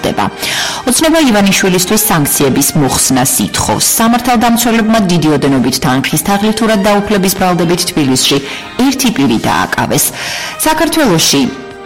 ხდება. ოცნება ივანიშვილისთვის სანქციების მოხსნას ითხოვს. სამართალდამცველებმა დიდი ოდენობით თანხის თაღლითურად დაუფლების ბრალდებით თბილისში ერთი პირი დააკავეს. საქართველოში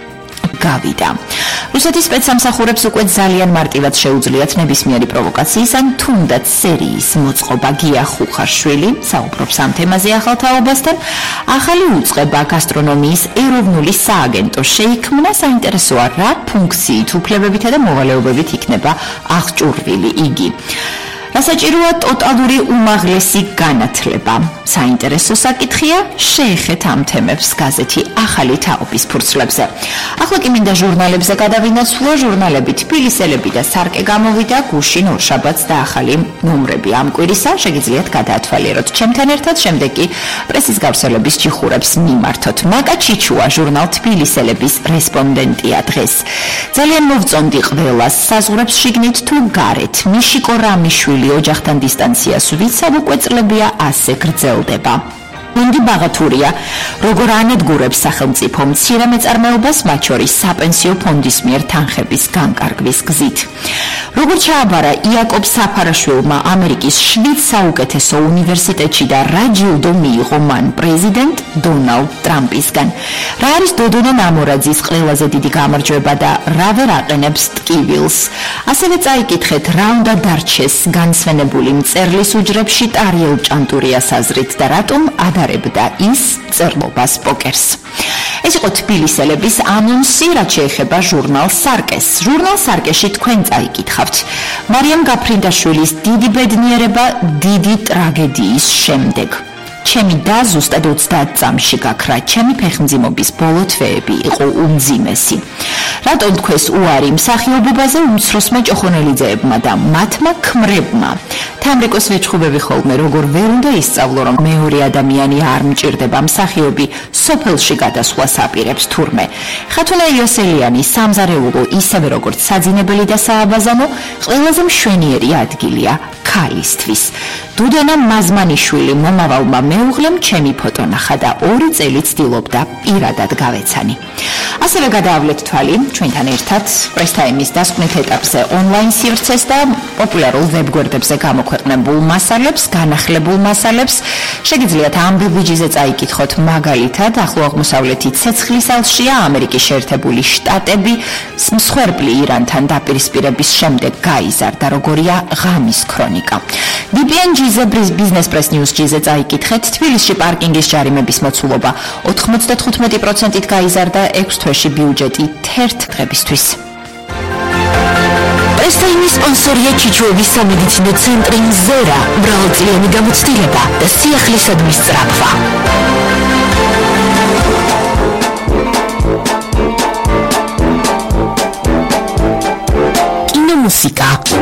გავიდა. რუსეთის სპეცსამსახურებს უკვე ძალიან მარტივად შეუძლიათ ნებისმიერი პროვოკაციის ან თუნდაც სერიის მოწყობა. გია ხუხარშვილი საუბრობს ამ თემაზე ახალ თაობასთან. ახალი უწყება გასტრონომიის ეროვნული სააგენტო შეიქმნა. საინტერესოა, რა ფუნქციით, უფლებებითა და მოვალეობებით იქნება აღჭურვილი იგი. რასაჭიროა ტოტალური უმაღლესი განათლება. საინტერესო საკითხია, შეეხეთ ამ თემებს გაზეთი ახალი თაობის ფურცლებზე. ახლა კი მინდა ჟურნალებზე გადავინაცვლა. ჟურნალები თბილისელები და სარკე გამოვიდა, გუშინ ორშაბათს და ახალი ნომრები ამ კვირისა შეგიძლიათ გადაათვალიეროთ ჩემთან ერთად, შემდეგ კი პრესის გავრცელების ჯიხურებს მიმართოთ. მაკა ჩიჩუა ჟურნალ თბილისელების რესპონდენტია დღეს. ძალიან მოვწონდი ყველას, საზღვრებს შიგნით თუ გარეთ. მიშიკო რამიშვილი ოჯახთან დისტანციას ვიცავ, უკვე წლებია ასე გრძელდება. მინდი ბაღათურია, როგორ ანადგურებს სახელმწიფო მცირე მეწარმეობას, მათ შორის საპენსიო ფონდის მიერ თანხების განკარგვის გზით. როგორ ჩააბარა იაკობ საფარაშვილმა ამერიკის 7 საუკეთესო უნივერსიტეტში და რა ჯილდო მიიღო მან პრეზიდენტ დონალდ ტრამპისგან. რა არის დოდონა ნამორაძის ყველაზე დიდი გამარჯვება და რა ვერ აყენებს ტკივილს. ასევე წაიკითხეთ, რა უნდა დარჩეს განსვენებული მწერლის უჯრებში ტარიელ ჭანტურიას აზრით და რატომ ადარებდა ის წერლობას პოკერს. ეს იყო თბილისელების ანონსი, რაც შეეხება ჟურნალ სარკეს. ჟურნალ სარკეში თქვენ წაიკითხავთ. მარიამ გაფრინდაშვილის დიდი ბედნიერება დიდი ტრაგედიის შემდეგ. ჩემი და ზუსტად 30 წამში გაქრა, ჩემი ფეხმძიმობის ბოლო თვეები იყო უმძიმესი. რატომ თქვეს უარი მსახიობობაზე უმცროსმა ჭოხონელიძეებმა და მათმა ქმრებმა? თამრიკოს ვეჩხუბები ხოლმე, როგორ ვერ უნდა ისწავლო, რომ მეორე ადამიანი არ მჭირდება, მსახიობი სოფელში გადასვლას აპირებს თურმე. ხათუნა იოსელიანი სამზარეულო, ისევე როგორც საძინებელი და სააბაზანო, ყველაზე მშვენიერი ადგილია ქალისთვის. დუდანა მაზმანიშვილი მომავალმა მეუღლემ ჩემი ფოტო ნახა და 2 წელი ცდილობდა პირადად გავეცანი. ასევე გადაავლეთ თვალი ჩვენთან ერთად პრესტაიმის დასკვნით ეტაპზე ონლაინ სივრცეს და პოპულარულ ვებგვერდებზე გამოქვეყნებულ მასალებს, განახლებულ მასალებს. შეგიძლიათ ამბები ჯიზე წაიკითხოთ, მაგალითად, ახლო აღმოსავლეთი ცეცხლის ალშია, ამერიკის შეერთებული შტატები, მსხვერპლი ირანთან დაპირისპირების შემდეგ გაიზარდა, როგორია ღამის ქრონიკა. VPN ჯიზე ბიზნეს პრეს ნიუს ჯიზე წაიკითხეთ, თბილისში პარკინგის ჯარიმების მოცულობა 95%-ით გაიზარდა 6 თვეში ბიუჯეტი 1 დღებისთვის. პრესტაიმის სპონსორია ჩიჩუების სამედიცინო ცენტრი მზერა, მრავალწლიანი გამოცდილება და სიახლისადმის სწრაფვა.